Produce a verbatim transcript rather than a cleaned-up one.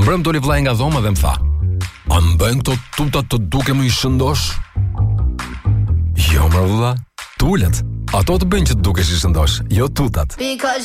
Mbrëm doli vllai nga dhoma dhe më tha: "A më bëjnë këto tutat të duke më i shëndosh?" Jo, mërë vlla, tulet. Ato të bëjnë që të dukesh i shëndosh, jo tutat.